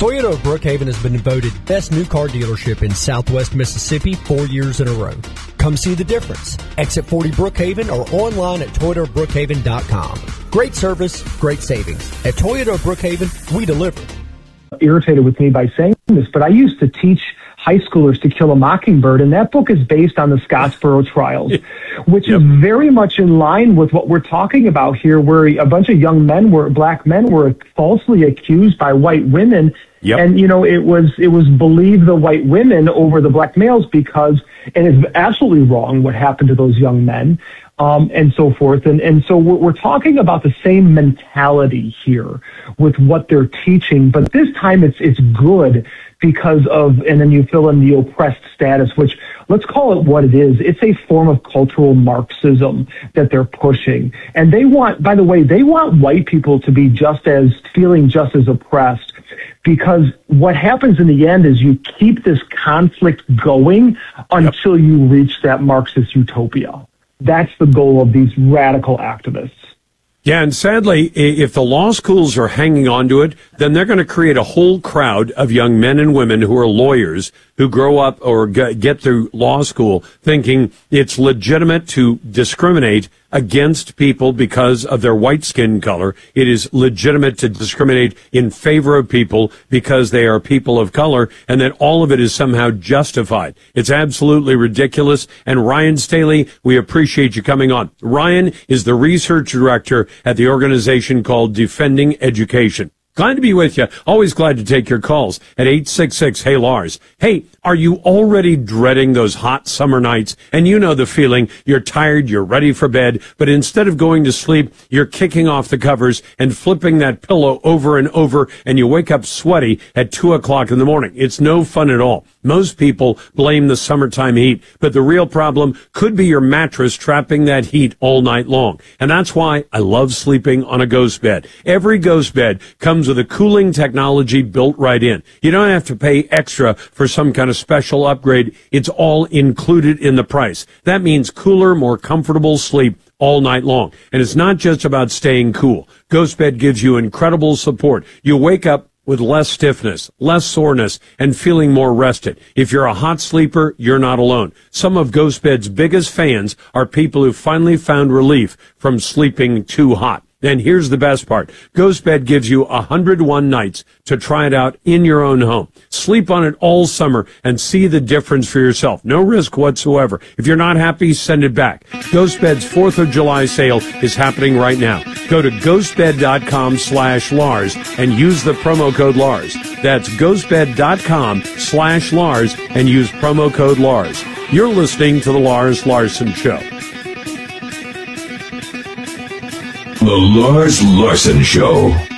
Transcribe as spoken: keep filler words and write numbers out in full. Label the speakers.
Speaker 1: Toyota of Brookhaven has been voted best new car dealership in Southwest Mississippi four years in a row. Come see the difference. Exit forty Brookhaven or online at toyota of brookhaven dot com. Great service, great savings. At Toyota of Brookhaven, we deliver.
Speaker 2: Irritated with me by saying this, but I used to teach high schoolers To Kill a Mockingbird, and that book is based on the Scottsboro trials, which yep. is very much in line with what we're talking about here, where a bunch of young men were, black men were falsely accused by white women. Yep. And, you know, it was, it was believe the white women over the black males because, and it's absolutely wrong what happened to those young men. Um, and so forth. And, and so we're, we're talking about the same mentality here with what they're teaching, but this time it's, it's good because of, and then you fill in the oppressed status, which let's call it what it is. It's a form of cultural Marxism that they're pushing. And they want, by the way, they want white people to be just as, feeling just as oppressed, because what happens in the end is you keep this conflict going until yep. you reach that Marxist utopia. That's the goal of these radical activists.
Speaker 3: Yeah, and sadly, if the law schools are hanging on to it, then they're going to create a whole crowd of young men and women who are lawyers who grow up or get through law school thinking it's legitimate to discriminate against people because of their white skin color. It is legitimate to discriminate in favor of people because they are people of color, and that all of it is somehow justified. It's absolutely ridiculous. And Ryan Staley, we appreciate you coming on. Ryan is the research director at the organization called Defending Education. Glad to be with you. Always glad to take your calls at eight six six, hey Lars. Hey, are you already dreading those hot summer nights? And you know the feeling. You're tired, you're ready for bed, but instead of going to sleep, you're kicking off the covers and flipping that pillow over and over, and you wake up sweaty at two o'clock in the morning. It's no fun at all. Most people blame the summertime heat, but the real problem could be your mattress trapping that heat all night long. And that's why I love sleeping on a ghost bed. Every ghost bed comes with a cooling technology built right in. You don't have to pay extra for some kind of special upgrade. It's all included in the price. That means cooler, more comfortable sleep all night long. And it's not just about staying cool. Ghost Bed gives you incredible support. You wake up with less stiffness, less soreness, and feeling more rested. If you're a hot sleeper, you're not alone. Some of Ghost Bed's biggest fans are people who finally found relief from sleeping too hot. And here's the best part. Ghost Bed gives you one hundred one nights to try it out in your own home. Sleep on it all summer and see the difference for yourself. No risk whatsoever. If you're not happy, send it back. Ghost Bed's fourth of July sale is happening right now. Go to ghostbed.com slash Lars and use the promo code Lars. That's ghostbed.com slash Lars and use promo code Lars. You're listening to The Lars Larson Show.
Speaker 4: The Lars Larson Show.